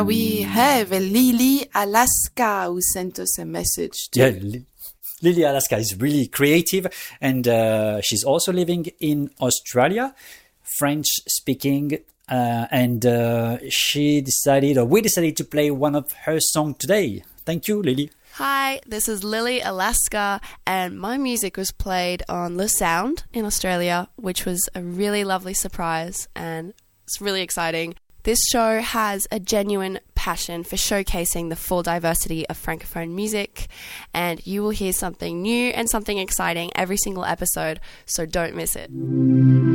We have Lily Alaska who sent us a message too. Yeah, Lily Alaska is really creative, and she's also living in Australia, French speaking, and we decided to play one of her songs today. Thank you, Lily. Hi, this is Lily Alaska, and my music was played on Le Sound in Australia, which was a really lovely surprise, and it's really exciting. This show has a genuine passion for showcasing the full diversity of Francophone music, and you will hear something new and something exciting every single episode, so don't miss it.